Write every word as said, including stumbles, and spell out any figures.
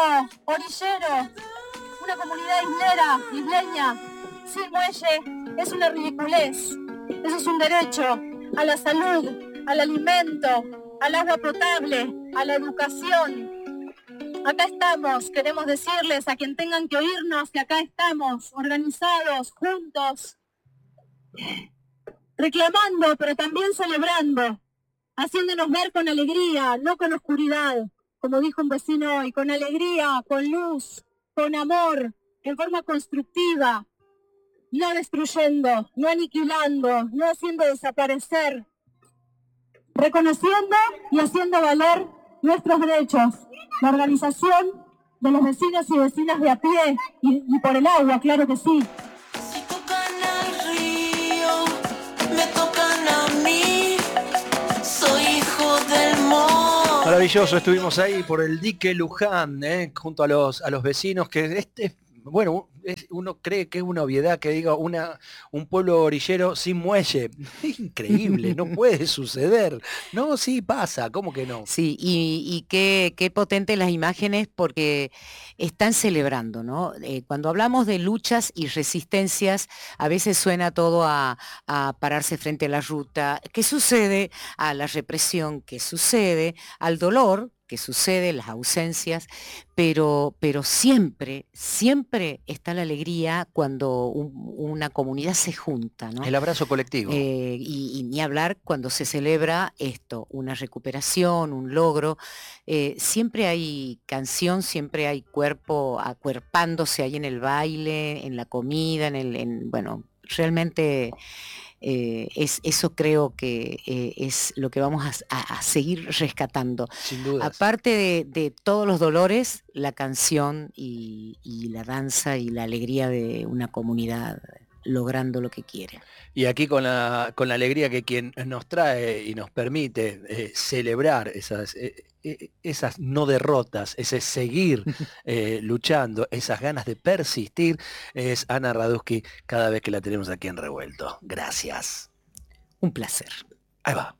orillero, una comunidad islera, isleña, sin muelle, es una ridiculez. Eso es un derecho a la salud, al alimento, al agua potable, a la educación. Acá estamos, queremos decirles a quien tengan que oírnos que acá estamos, organizados, juntos, reclamando, pero también celebrando, haciéndonos ver con alegría, no con oscuridad, como dijo un vecino hoy, con alegría, con luz, con amor, en forma constructiva, no destruyendo, no aniquilando, no haciendo desaparecer, reconociendo y haciendo valer nuestros derechos. La organización de los vecinos y vecinas de a pie y, y por el agua, claro que sí. Si tocan al río, me tocan a mí, soy hijo del mar. Maravilloso, estuvimos ahí por el dique Luján, ¿eh? Junto a los, a los vecinos, que este, bueno, es, uno cree que es una obviedad que diga una, un pueblo orillero sin muelle. Es increíble, no puede suceder. No, sí pasa, ¿cómo que no? Sí, y, y qué, qué potentes las imágenes porque están celebrando, ¿no? Eh, cuando hablamos de luchas y resistencias, a veces suena todo a, a pararse frente a la ruta. ¿Qué sucede? A la represión, ¿qué sucede? Al dolor, que sucede, las ausencias, pero, pero siempre, siempre está la alegría cuando un, una comunidad se junta, ¿no? El abrazo colectivo. Eh, y, y ni hablar cuando se celebra esto, una recuperación, un logro. Eh, siempre hay canción, siempre hay cuerpo acuerpándose ahí en el baile, en la comida, en el, en, bueno, realmente... Eh, es, eso creo que eh, es lo que vamos a, a, a seguir rescatando. Sin duda. Aparte de, de todos los dolores, la canción y, y la danza y la alegría de una comunidad logrando lo que quiere. Y aquí con la, con la alegría que quien nos trae y nos permite eh, celebrar esas, eh, eh, esas no derrotas, ese seguir eh, luchando, esas ganas de persistir, es Ana Radusky cada vez que la tenemos aquí en Revuelto. Gracias. Un placer. Ahí va.